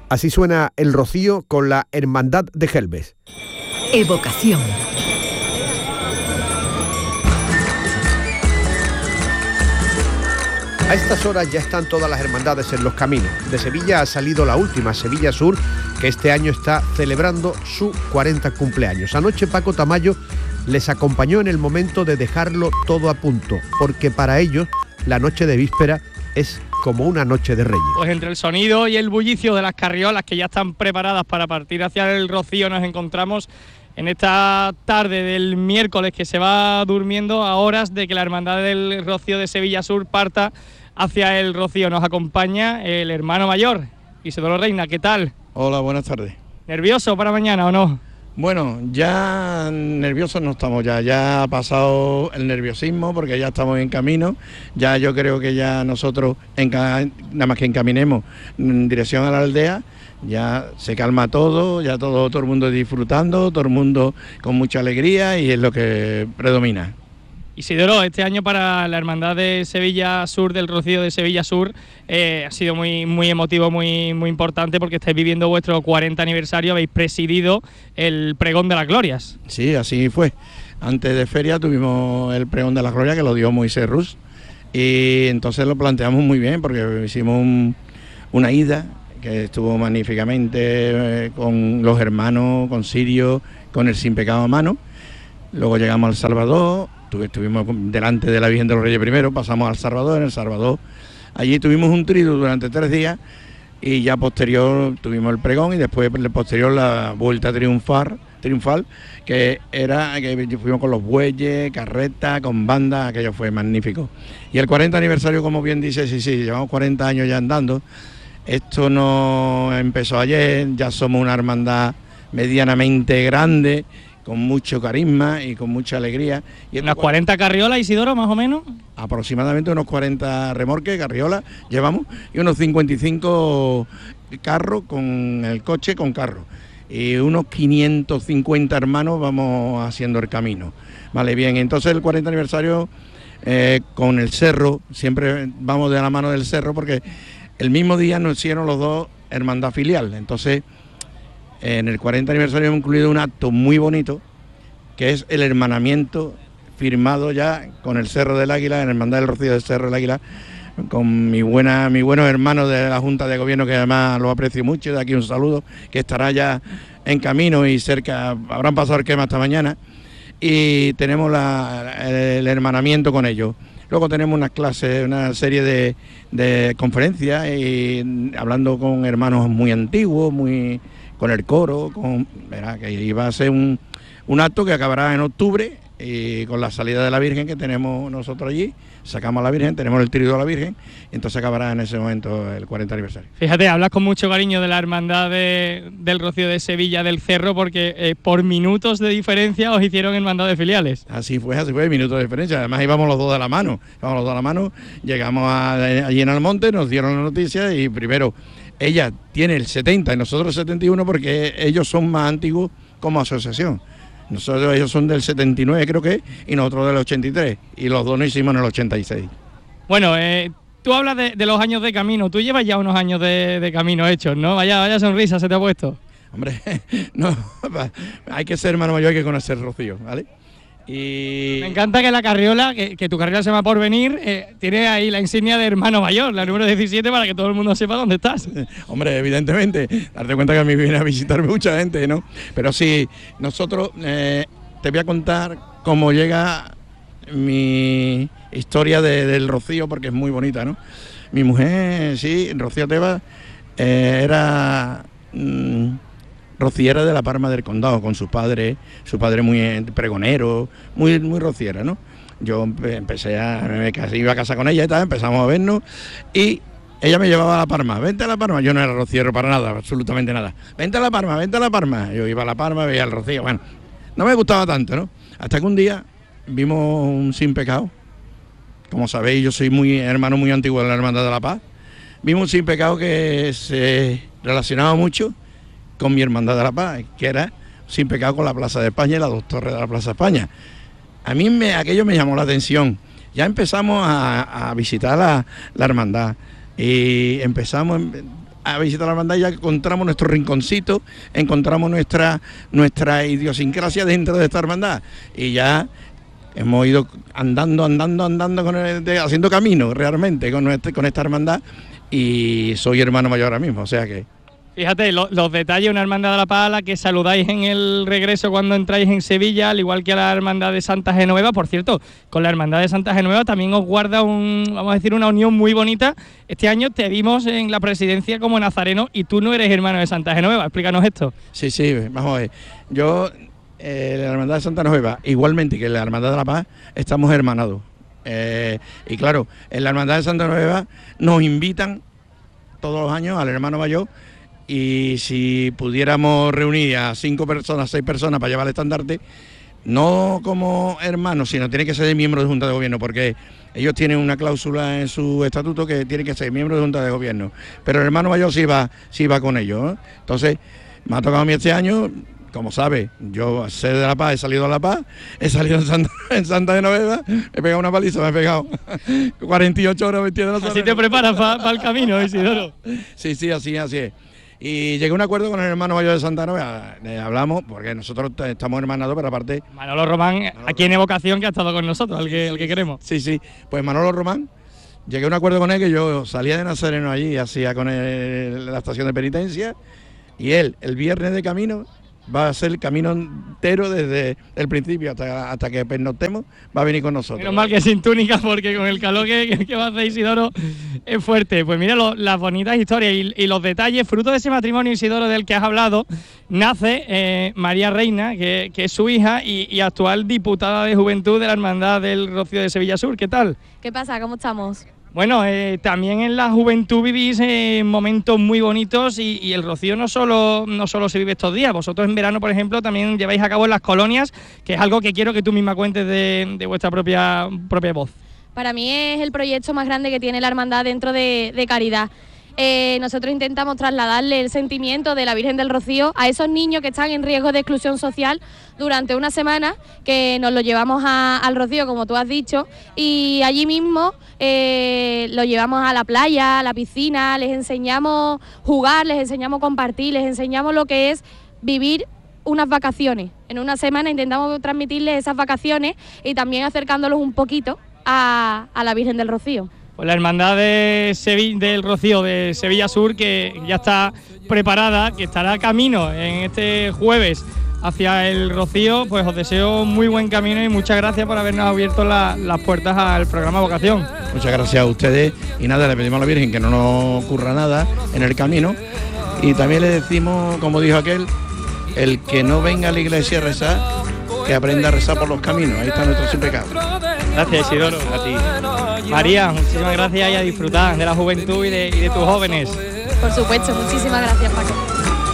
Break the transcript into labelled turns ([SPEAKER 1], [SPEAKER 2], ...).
[SPEAKER 1] Así suena el rocío con la Hermandad de Gelbes.
[SPEAKER 2] Evocación.
[SPEAKER 1] A estas horas ya están todas las hermandades en los caminos. De Sevilla ha salido la última, Sevilla Sur, que este año está celebrando su 40 cumpleaños. Anoche Paco Tamayo les acompañó en el momento de dejarlo todo a punto, porque para ellos la noche de víspera es como una noche de Reyes.
[SPEAKER 3] Pues entre el sonido y el bullicio de las carriolas que ya están preparadas para partir hacia el rocío, nos encontramos en esta tarde del miércoles, que se va durmiendo a horas de que la Hermandad del Rocío de Sevilla Sur parta hacia el rocío. Nos acompaña el hermano mayor, Isidoro Reina. ¿Qué tal?
[SPEAKER 4] Hola, buenas tardes.
[SPEAKER 3] ¿Nervioso para mañana o no?
[SPEAKER 4] Bueno, ya nerviosos no estamos, ya ha pasado el nerviosismo porque ya estamos en camino. Ya yo creo que ya nosotros, nada más que encaminemos en dirección a la aldea, ya se calma todo, ya todo el mundo disfrutando, todo el mundo con mucha alegría, y es lo que predomina.
[SPEAKER 3] Isidoro, este año para la Hermandad de Sevilla Sur, del Rocío de Sevilla Sur, ha sido muy emotivo, muy importante, porque estáis viviendo vuestro 40 aniversario, habéis presidido el Pregón de las Glorias.
[SPEAKER 4] Sí, así fue. Antes de feria tuvimos el Pregón de las Glorias, que lo dio Moisés Rus, y entonces lo planteamos muy bien, porque hicimos una ida que estuvo magníficamente, con los hermanos, con Sirio, con el Sin Pecado a mano. Luego llegamos al Salvador, estuvimos delante de la Virgen de los Reyes primero, pasamos al Salvador. En el Salvador, allí tuvimos un triduo durante 3 días, y ya posterior tuvimos el pregón, y después posterior la vuelta triunfal, que fuimos con los bueyes, carreta, con banda. Aquello fue magnífico. Y el 40 aniversario, como bien dice, sí, llevamos 40 años ya andando. Esto no empezó ayer, ya somos una hermandad medianamente grande, con mucho carisma y con mucha alegría. Y
[SPEAKER 3] ¿Unas 40 carriolas, Isidoro, más o menos?
[SPEAKER 4] Aproximadamente unos 40 remorques, carriolas llevamos, y unos 55 carros con el coche, con carro. Y unos 550 hermanos vamos haciendo el camino. Vale, bien, entonces el 40 aniversario con el cerro, siempre vamos de la mano del cerro, porque el mismo día nos hicieron los dos hermandad filial. Entonces, en el 40 aniversario hemos incluido un acto muy bonito, que es el hermanamiento firmado ya con el Cerro del Águila, en la Hermandad del Rocío del Cerro del Águila, con mis buenos hermanos de la Junta de Gobierno, que además lo aprecio mucho. De aquí un saludo, que estará ya en camino y cerca, habrán pasado el quema esta mañana, y tenemos el hermanamiento con ellos. Luego tenemos unas clases, una serie de conferencias, y hablando con hermanos muy antiguos, con el coro, que iba a ser un acto que acabará en octubre, y con la salida de la Virgen que tenemos nosotros allí, sacamos a la Virgen, tenemos el tríodo a la Virgen, y entonces acabará en ese momento el 40 aniversario.
[SPEAKER 3] Fíjate, hablas con mucho cariño de la Hermandad del Rocío de Sevilla del Cerro, porque por minutos de diferencia os hicieron hermandad de filiales.
[SPEAKER 4] Así fue, minutos de diferencia. Además íbamos los dos de la mano, llegamos allí en Almonte, nos dieron la noticia, y primero ella tiene el 70 y nosotros el 71, porque ellos son más antiguos como asociación. Ellos son del 79, creo que, y nosotros del 83, y los dos nos hicimos en el 86.
[SPEAKER 3] Bueno, tú hablas de los años de camino. Tú llevas ya unos años de camino hechos, ¿no? Vaya sonrisa se te ha puesto.
[SPEAKER 4] Hombre, no, hay que ser hermano mayor, hay que conocer Rocío, ¿vale? Y
[SPEAKER 3] me encanta que la carriola, que tu carriola se llama Porvenir, tiene ahí la insignia de hermano mayor, la número 17, para que todo el mundo sepa dónde estás.
[SPEAKER 4] Hombre, evidentemente, darte cuenta que a mí viene a visitar mucha gente, ¿no? Pero sí, nosotros, te voy a contar cómo llega mi historia del Rocío, porque es muy bonita, ¿no? Mi mujer, sí, Rocío Tebas, era rociera de la Palma del Condado, con su padre muy pregonero, muy rociera, ¿no? Yo iba a casa con ella y tal, empezamos a vernos, y ella me llevaba a La Palma. Vente a La Palma. Yo no era rociero para nada, absolutamente nada. Vente a La Palma. Yo iba a La Palma, veía el Rocío. Bueno, no me gustaba tanto, ¿no? Hasta que un día vimos un Sin Pecado. Como sabéis, yo soy hermano muy antiguo de la Hermandad de la Paz. Vimos un Sin Pecado que se relacionaba mucho con mi Hermandad de la Paz, que era Sin Pecado con la Plaza de España y las 2 torres de la Plaza de España. A mí aquello me llamó la atención. Ya empezamos a visitar la hermandad, y empezamos a visitar la hermandad y ya encontramos nuestro rinconcito, encontramos nuestra idiosincrasia dentro de esta hermandad y ya hemos ido andando haciendo camino realmente con esta hermandad y soy hermano mayor ahora mismo, o sea que...
[SPEAKER 3] Fíjate, los detalles, una hermandad de la Paz a la que saludáis en el regreso cuando entráis en Sevilla, al igual que a la hermandad de Santa Genoveva. Por cierto, con la hermandad de Santa Genoveva también os guarda una unión muy bonita. Este año te vimos en la presidencia como nazareno y tú no eres hermano de Santa Genoveva. Explícanos esto.
[SPEAKER 4] Sí, vamos a ver. Yo, la hermandad de Santa Genoveva, igualmente que la hermandad de la Paz, estamos hermanados. Y claro, en la hermandad de Santa Genoveva nos invitan todos los años al hermano mayor. Y si pudiéramos reunir a 5 personas, 6 personas para llevar el estandarte, no como hermanos, sino tiene que ser miembro de Junta de Gobierno, porque ellos tienen una cláusula en su estatuto que tiene que ser miembro de Junta de Gobierno. Pero el hermano mayor sí va con ellos, ¿eh? Entonces, me ha tocado a mí este año, como sabes, yo sé de La Paz, he salido a La Paz, he salido en Santa Genoveva, he pegado una paliza, me he pegado 48 horas vestido de la
[SPEAKER 3] Así te preparas para el camino, Isidoro.
[SPEAKER 4] Sí, así es. Y llegué a un acuerdo con el hermano mayor de Santa Genoveva, hablamos, porque nosotros estamos hermanados, pero aparte...
[SPEAKER 3] Manolo Román, aquí en Evocación, que ha estado con nosotros, el que queremos.
[SPEAKER 4] Sí, pues Manolo Román, llegué a un acuerdo con él que yo salía de Nazareno allí, hacía con él la estación de penitencia, y él, el viernes de camino, va a hacer el camino entero desde el principio hasta que pernoctemos, va a venir con nosotros.
[SPEAKER 3] Menos mal que sin túnica, porque con el calor que va a hacer Isidoro es fuerte. Pues mira las bonitas historias y los detalles, fruto de ese matrimonio, Isidoro, del que has hablado, nace María Reina, que es su hija y actual diputada de Juventud de la Hermandad del Rocío de Sevilla Sur. ¿Qué tal?
[SPEAKER 2] ¿Qué pasa? ¿Cómo estamos?
[SPEAKER 3] Bueno, también en la juventud vivís momentos muy bonitos y el Rocío no solo se vive estos días. Vosotros en verano, por ejemplo, también lleváis a cabo en las colonias, que es algo que quiero que tú misma cuentes de vuestra propia voz.
[SPEAKER 2] Para mí es el proyecto más grande que tiene la hermandad dentro de Caridad. Nosotros intentamos trasladarle el sentimiento de la Virgen del Rocío a esos niños que están en riesgo de exclusión social durante una semana, que nos lo llevamos al Rocío, como tú has dicho, y allí mismo lo llevamos a la playa, a la piscina, les enseñamos jugar, les enseñamos compartir, les enseñamos lo que es vivir unas vacaciones. En una semana intentamos transmitirles esas vacaciones y también acercándolos un poquito a la Virgen del Rocío.
[SPEAKER 3] Pues la hermandad del Rocío de Sevilla Sur, que ya está preparada, que estará camino en este jueves hacia el Rocío, pues os deseo muy buen camino y muchas gracias por habernos abierto las puertas al programa Vocación.
[SPEAKER 4] Muchas gracias a ustedes y nada, le pedimos a la Virgen que no nos ocurra nada en el camino y también le decimos, como dijo aquel, el que no venga a la iglesia a rezar, que aprenda a rezar por los caminos, ahí está nuestro sin pecado.
[SPEAKER 3] Gracias, Isidoro. A ti. María, muchísimas gracias y a disfrutar de la juventud y de tus jóvenes.
[SPEAKER 2] Por supuesto, muchísimas gracias, Paco.